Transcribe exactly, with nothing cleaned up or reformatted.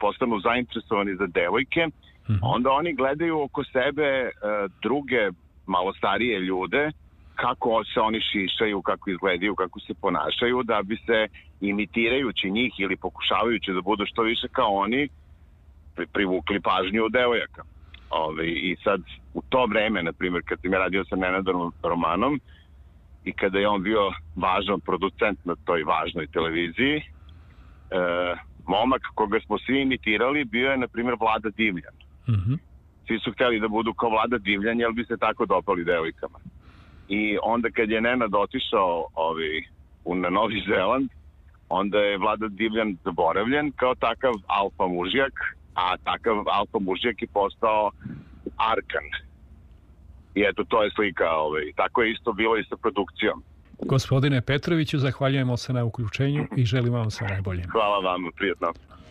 postanu zainteresovani za devojke, mm-hmm. onda oni gledaju oko sebe uh, druge malo starije ljude, kako se oni šišaju, kako izgledaju, kako se ponašaju, da bi se imitirajući njih ili pokušavajući da budu što više kao oni, pri, privukli pažnju od devojaka. Ove, I sad, u to vreme, na primjer, kad sam ja radio sa Nenadom Romanom i kada je on bio važan producent na toj važnoj televiziji, e, momak koga smo svi imitirali bio je, na primjer, Vlada Divljan. Mm-hmm. Svi su htjeli da budu kao Vlada Divljan, jer bi se tako dopali devojkama. I onda kad je Nenad otišao ovi, u, na Novi Zeland, onda je Vlada Divljan zaboravljen kao takav alfa mužjak, a takav alfa mužjak je postao Arkan. I eto, to je slika. Ovaj. Tako je isto bilo i sa produkcijom. Gospodine Petroviću, zahvaljujemo se na uključenju i želim vam sve najbolje. Hvala vam, prijetno.